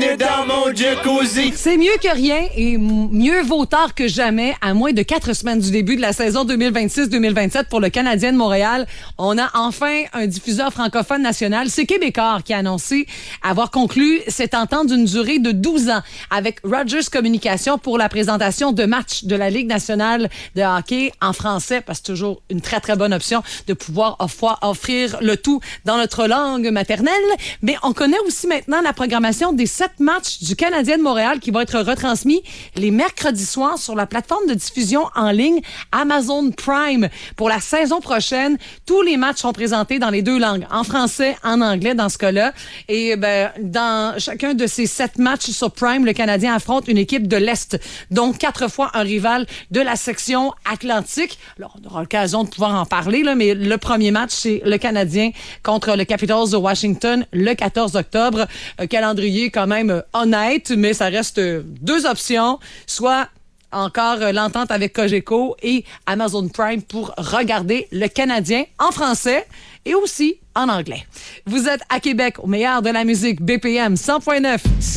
baigner dans mon jacuzzi. C'est mieux que rien et mieux vaut tard que jamais. À moins de 4 semaines du début de la saison 2026-2027 pour le Canadien de Montréal, on a enfin un diffuseur francophone national. C'est Québécois qui a annoncé avoir conclu cette entente d'une durée de 12 ans avec Rogers Communications pour la présentation de matchs de la Ligue nationale de hockey en français, parce que c'est toujours une très, très bonne option de pouvoir offrir le tout dans notre langue maternelle. Mais on connaît aussi maintenant la programmation des 7 matchs du Canadien de Montréal qui vont être retransmis les mercredis soirs sur la plateforme de diffusion en ligne Amazon Prime. Pour la saison prochaine, tous les matchs sont présentés dans les 2 langues, en français, en anglais dans ce cas-là. Et dans chacun de ces 7 matchs sur Prime, le Canadien affronte une équipe de l'Est, donc 4 fois un rival de la section Atlantique. Alors, on aura l'occasion de pouvoir en parler, là, mais le premier match, c'est le Canadien contre le Capitals de Washington le 14 octobre. Calendrier quand même honnête, mais ça reste 2 options, soit encore l'entente avec Cogeco et Amazon Prime pour regarder le Canadien en français et aussi en anglais. Vous êtes à Québec, au meilleur de la musique, BPM 100.9.